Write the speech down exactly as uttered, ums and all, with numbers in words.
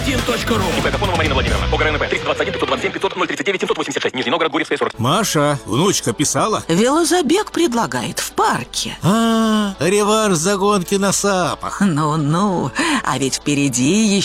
точка ру. ИП Капонова Марина Владимировна. ОГРНП триста двадцать один пятьсот двадцать семь пятьсот ноль тридцать девять семьсот восемьдесят шесть. Нижний Новгород, Гурьевская, сорок. Маша, внучка писала? Велозабег предлагает в парке. А, реванш за гонки на САПах. Ну-ну, а ведь впереди еще